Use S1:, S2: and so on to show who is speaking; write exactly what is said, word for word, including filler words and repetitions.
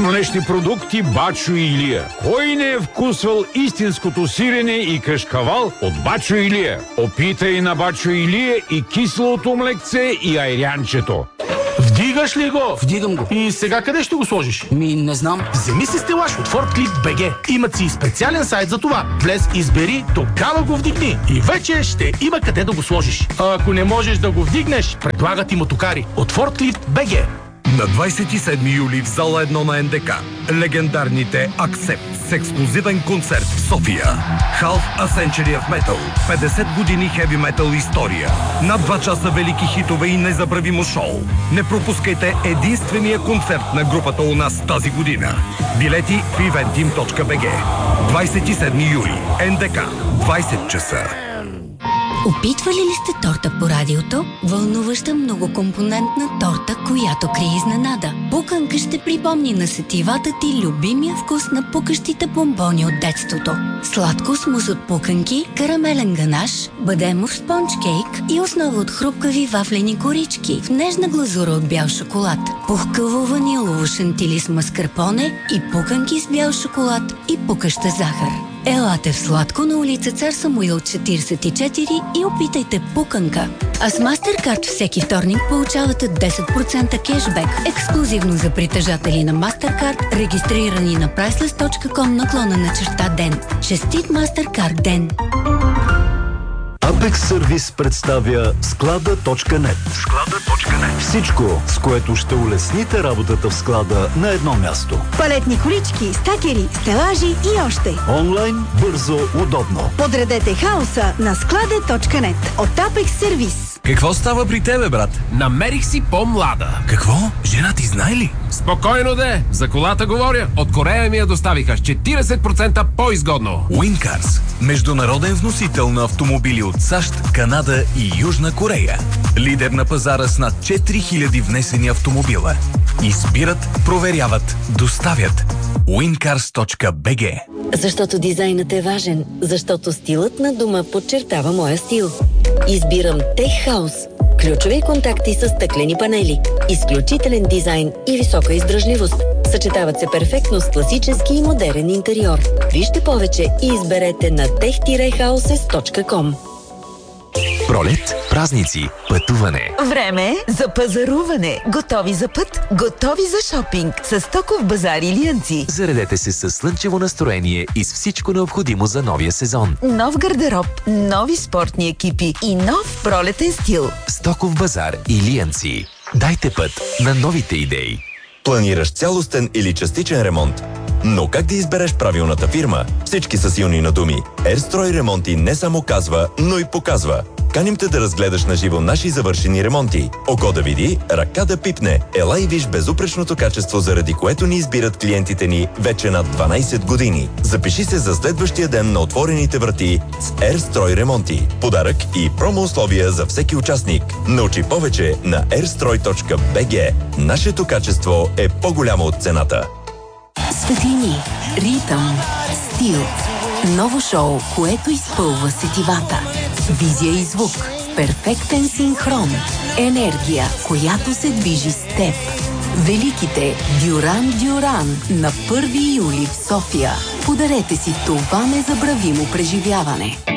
S1: млечни продукти Бачо Илия. Кой не е вкусвал истинското сирене и кашкавал от Бачо Илия? Опитай на Бачо Илия и киселото млекце и айрянчето.
S2: Вдигаш ли го?
S3: Вдигам го.
S2: И сега къде ще го сложиш?
S3: Ми, не знам.
S2: Вземи си стелаж от Forklift би джи. Имат си специален сайт за това. Влез, избери, тогава го вдигни. И вече ще има къде да го сложиш. А ако не можеш да го вдигнеш, предлагат и мотокари от Forklift би джи.
S4: На двадесет и седми юли в зала едно на ен де ка легендарните Accept с ексклузивен концерт в София. Half a Century of Metal. петдесет години хеви метал история. Над два часа велики хитове и незабравимо шоу. Не пропускайте единствения концерт на групата у нас тази година. Билети в eventim точка би джи. двадесет и седми юли. ен де ка. двадесет часа.
S5: Опитвали ли сте торта по радиото? Вълнуваща многокомпонентна торта, която крие изненада. Пуканка ще припомни на сетивата ти любимия вкус на пукащите бомбони от детството. Сладко смус от пуканки, карамелен ганаш, бадемов спонж кейк и основа от хрупкави вафлени корички в нежна глазура от бял шоколад. Пухкаво ванилово шантили с маскарпоне и пуканки с бял шоколад и пукаща захар. Елате в Сладко на улица Цар Самуил четиридесет и четири и опитайте пуканка. А с MasterCard всеки вторник получавате десет процента кешбек, ексклюзивно за притежатели на MasterCard, регистрирани на priceless точка com наклона на черта ден. Честит MasterCard ден!
S6: Apex Service представя склада точка нет.
S4: склада точка нет.
S6: Всичко, с което ще улесните работата в склада на едно място.
S7: Палетни колички, стакери, стелажи и още.
S6: Онлайн, бързо, удобно.
S7: Подредете хаоса на склада точка нет от Apex Service.
S8: Какво става при тебе, брат?
S9: Намерих си по-млада.
S8: Какво? Жена ти знае ли?
S9: Спокойно де, за колата говоря. От Корея ми я доставиха с четиридесет процента по-изгодно.
S8: Уинкарс. Международен вносител на автомобили от САЩ, Канада и Южна Корея. Лидер на пазара с над четири хиляди внесени автомобила. Избират, проверяват, доставят. уинкарс точка би джи.
S10: Защото дизайнът е важен. Защото стилът на дома подчертава моя стил. Избирам Tech House. Ключови контакти с стъклени панели. Изключителен дизайн и висока издръжливост. Съчетават се перфектно с класически и модерен интериор. Вижте повече и изберете на tech houses точка com.
S11: Пролет, празници, пътуване.
S12: Време за пазаруване. Готови за път, готови за шопинг. С Стоков базар Илиянци.
S11: Заредете се с слънчево настроение и с всичко необходимо за новия сезон.
S12: Нов гардероб, нови спортни екипи и нов пролетен стил.
S11: Стоков базар Илиянци. Дайте път на новите идеи.
S13: Планираш цялостен или частичен ремонт? Но как да избереш правилната фирма? Всички са силни на думи. Ерстрой ремонти не само казва, но и показва. Каним те да разгледаш на живо наши завършени ремонти. Око да види, ръка да пипне. Ела и виж безупречното качество, заради което ни избират клиентите ни вече над дванайсет години. Запиши се за следващия ден на отворените врати с Ерстрой ремонти. Подарък и промо условия за всеки участник. Научи повече на ерстрой точка би джи. Нашето качество е по-голямо от цената.
S5: Светлини, ритъм, стил. Ново шоу, което изпълва сетивата. Визия и звук, перфектен синхрон. Енергия, която се движи с теб. Великите Дюран Дюран на първи юли в София. Подарете си това незабравимо преживяване.